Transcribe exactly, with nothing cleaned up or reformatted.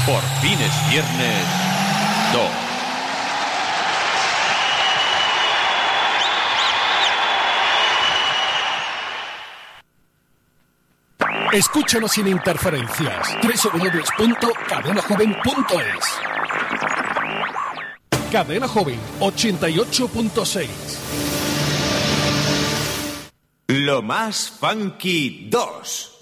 Por fin es viernes dos. Escúchanos sin interferencias. doble u doble u doble u punto cadena joven punto es. Cadena Joven ochenta y ocho punto seis. Lo más funky dos.